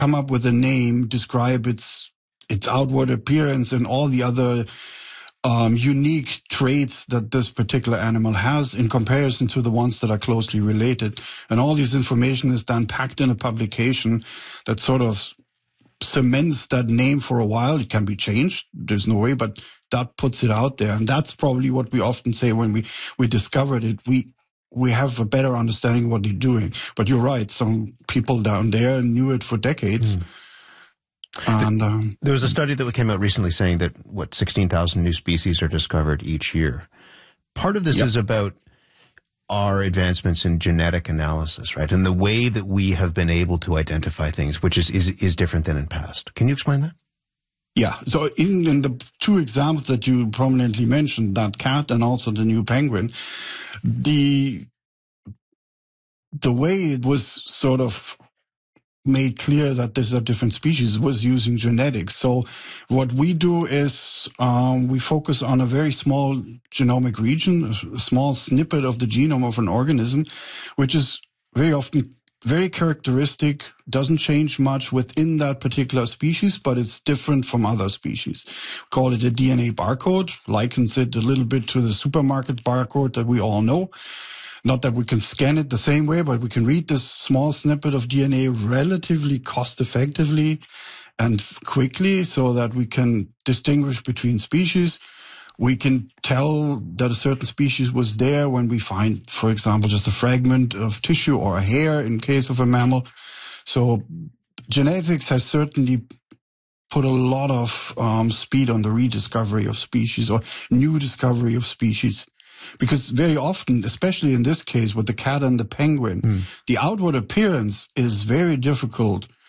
come up with a name, describe its outward appearance and all the other unique traits that this particular animal has in comparison to the ones that are closely related. And all this information is then packed in a publication that sort of cements that name for a while. It can be changed. There's no way, but that puts it out there. And that's probably what we often say when we discovered it. We have a better understanding of what they're doing. But you're right. Some people down there knew it for decades. And there was a study that came out recently saying that 16,000 new species are discovered each year. Part of this is about our advancements in genetic analysis, right? And the way that we have been able to identify things, which is different than in past. Can you explain that? Yeah. So in the two examples that you prominently mentioned, that cat and also the new penguin, the way it was sort of made clear that these are different species was using genetics. So what we do is we focus on a very small genomic region, a small snippet of the genome of an organism, which is very often very characteristic, doesn't change much within that particular species, but it's different from other species. We call it a DNA barcode, likens it a little bit to the supermarket barcode that we all know. Not that we can scan it the same way, but we can read this small snippet of DNA relatively cost-effectively and quickly so that we can distinguish between species. We can tell that a certain species was there when we find, for example, just a fragment of tissue or a hair in case of a mammal. So genetics has certainly put a lot of speed on the rediscovery of species or new discovery of species. Because very often, especially in this case with the cat and the penguin, the outward appearance is very difficult